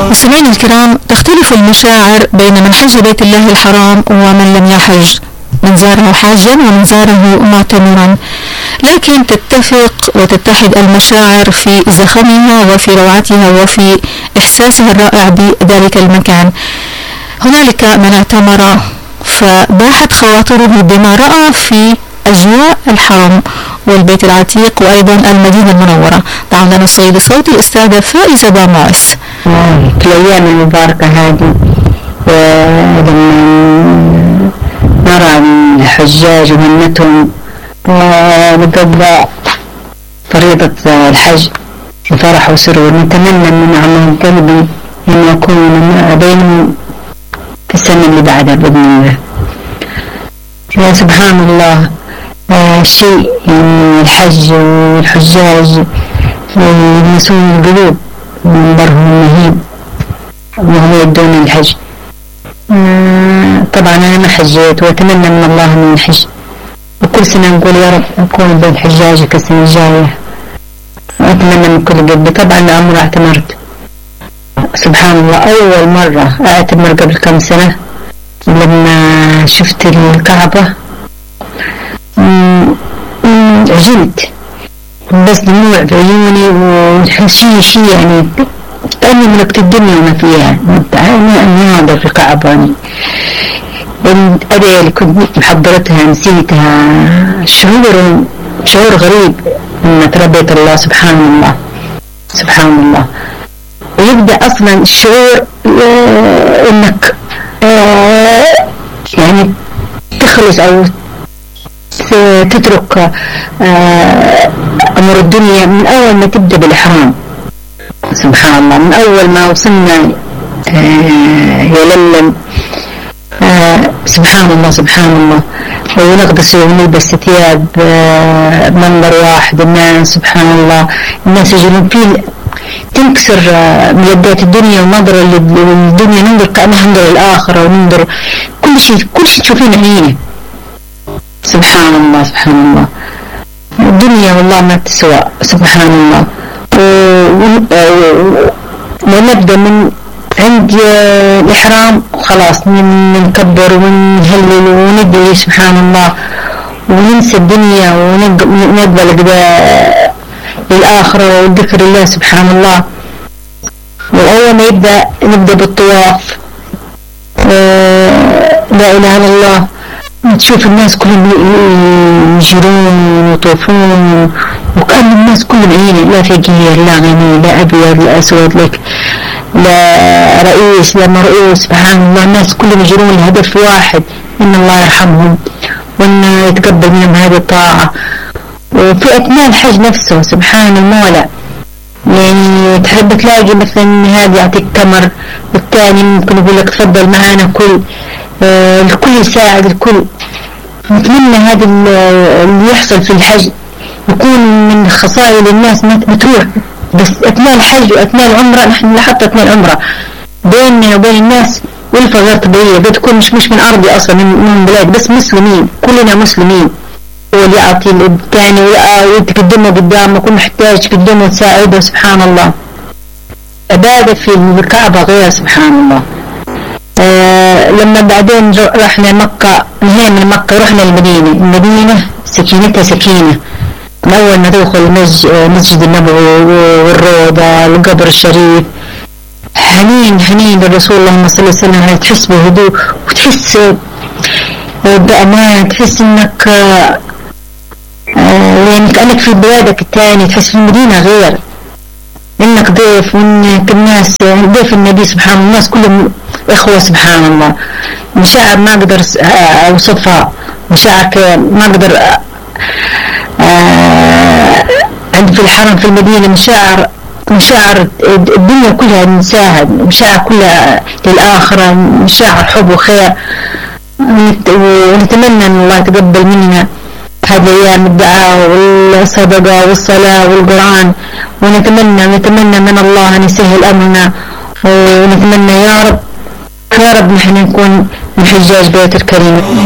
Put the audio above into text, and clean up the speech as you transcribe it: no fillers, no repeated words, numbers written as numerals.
مستمعينا الكرام، تختلف المشاعر بين من حج بيت الله الحرام ومن لم يحج، من زاره حاجا ومن زاره معتمرا، لكن تتفق وتتحد المشاعر في زخمها وفي روعتها وفي إحساسها الرائع بذلك المكان. هنالك من اعتمر فباحت خواطره بما رأى في أجواء الحرم والبيت العتيق وأيضا المدينة المنورة. دعونا نصيد الصوت الأستاذة فائزة باموس. في الأيام المباركة هذه لما نرى الحجاج ومنتهم ونقضى فريضة الحج بفرح وسرور، نتمنى من عمل قلبي أن يكون بينهم في السنة اللي بعدها بإذن الله. يا سبحان الله، شيء الحج والحجاج يلمسون القلوب من منظرهم المهيب وهم يدون الحج. طبعا أنا ما حجيت وأتمنى من الله أن نحج، وكل سنة نقول يا رب أكون بين حجاجك السنة الجاية، وأتمنى من كل قلبي. طبعا عمري اعتمرت، سبحان الله أول مرة أعتمر قبل كم سنة لما شفت الكعبة عجلت، بس دموع في عيوني وتحس شيء يعني كأني ملكت الدنيا وما فيها. أنا ناظر في الكعبة يعني الأدعية اللي كنت محضرتها نسيتها. شعور غريب لما تربيت الله، سبحان الله سبحان الله. ويبدأ أصلا الشعور إنك يعني تخلص أو تترك أمر الدنيا من أول ما تبدأ بالإحرام. سبحان الله، من أول ما وصلنا يلملم سبحان الله سبحان الله، ونغطس ونلبس ثياب منظر واحد. الناس سبحان الله، الناس يجرون فيه تنكسر ملذات الدنيا ونظرة للدنيا، ننظر كأنها ننظر الآخرة وننظر كل شيء تشوفين عينه. سبحان الله سبحان الله، الدنيا والله ما تسوى. سبحان الله. ونبدأ من عند الإحرام خلاص نكبر ونهلل وندعي سبحان الله وننسى الدنيا ونقبل للآخرة وذكر الله سبحان الله. وأول ما نبدأ بالطواف لا إله إلا الله، تشوف الناس كلهم يجرون ويطوفون وكأن الناس كلهم عيني، لا فقير لا غني لا أبيض لا أسود لك لا رئيس لا مرؤوس. سبحان الله، الناس كلهم يجرون لهدف واحد، إن الله يرحمهم وإن يتقبل منهم هذه الطاعة. وفي أثناء الحج نفسه سبحان المولى يعني تحب تلاقي مثلا هذا يعطيك تمر، والثاني ممكن يقول لك تفضل معنا كل الكل يساعد الكل. نتمنى هذا اللي يحصل في الحج يكون من خصائص الناس ما تروح، بس أثناء الحج وأثناء العمرة نحن لاحظت أثناء العمرة بيننا وبين الناس ألفة غير طبيعية، بتكون مش من أرضي أصلا من بلاد، بس مسلمين كلنا مسلمين، واللي يعطي الثاني ويتقدمه قدامه، كل محتاج تقدمه وتساعده. سبحان الله، عبادة في الكعبة غير. سبحان الله. لما بعدين رحنا مكة، نهينا من مكة رحنا المدينة سكينتها سكينة. من أول ما تدخل مسجد النبوي والروضة القبر الشريف، حنين للرسول اللهم صلى الله عليه وسلم، تحس بهدوء وتحس بأمان، تحس إنك يعني كأنك في بلادك الثاني، تحس في المدينة غير إنك ضيف، وإنك الناس ضيف النبي سبحان الله، الناس كلهم إخوة. سبحان الله، مشاعر ما أقدر أوصفها، مشاعر ما أقدر عند في الحرم في المدينة مشاعر الدنيا كلها ننساها، مشاعر كلها للآخرة، مشاعر حب وخير. ونتمنى أن الله يتقبل منا هذه أيام الدعاء والصدقة والصلاة والقرآن، ونتمنى من الله أن يسهل أمرنا، ونتمنى يا رب نحن نكون من حجاج بيت الكريم.